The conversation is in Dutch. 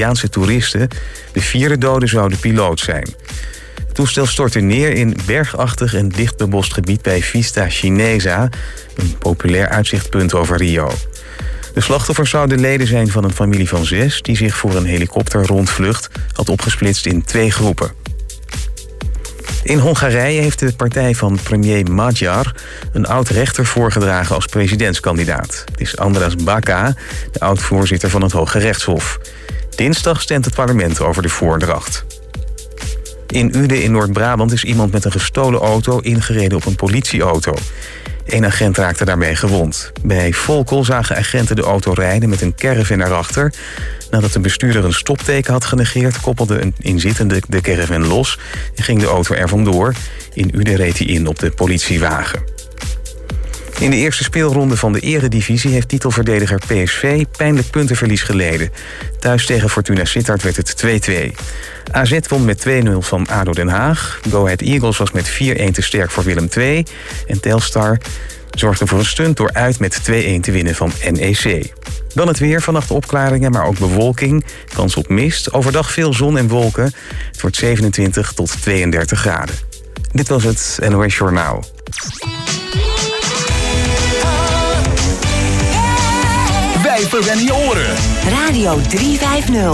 Italiaanse toeristen. De 4e dode zou de piloot zijn. Het toestel stortte neer in bergachtig en dicht bebost gebied bij Vista Cinesa, een populair uitzichtpunt over Rio. De slachtoffers zouden leden zijn van een familie van 6... die zich voor een helikopter-rondvlucht had opgesplitst in 2 groepen. In Hongarije heeft de partij van premier Magyar een oud-rechter voorgedragen als presidentskandidaat. Het is András Baka, de oud-voorzitter van het Hoge Rechtshof. Dinsdag stemt het parlement over de voordracht. In Uden in Noord-Brabant is iemand met een gestolen auto ingereden op een politieauto. 1 agent raakte daarbij gewond. Bij Volkel zagen agenten de auto rijden met een caravan erachter. Nadat de bestuurder een stopteken had genegeerd, koppelde een inzittende de caravan los en ging de auto er vandoor. In Uden reed hij in op de politiewagen. In de eerste speelronde van de Eredivisie heeft titelverdediger PSV pijnlijk puntenverlies geleden. Thuis tegen Fortuna Sittard werd het 2-2. AZ won met 2-0 van ADO Den Haag. Go Ahead Eagles was met 4-1 te sterk voor Willem II. En Telstar zorgde voor een stunt door uit met 2-1 te winnen van NEC. Dan het weer, vannacht opklaringen, maar ook bewolking. Kans op mist, overdag veel zon en wolken. Het wordt 27 tot 32 graden. Dit was het NOS Journaal. Wij verwennen je oren. Radio 350.